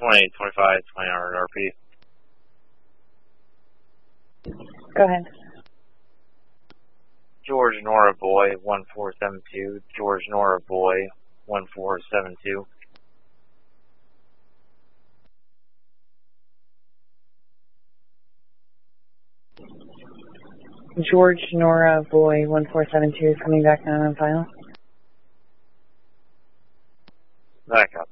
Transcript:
2825, 20 RP. Go ahead. George Nora Boy 1472. George Nora Boy 1472. George Nora Boy 1472 is coming back down on file. Back up.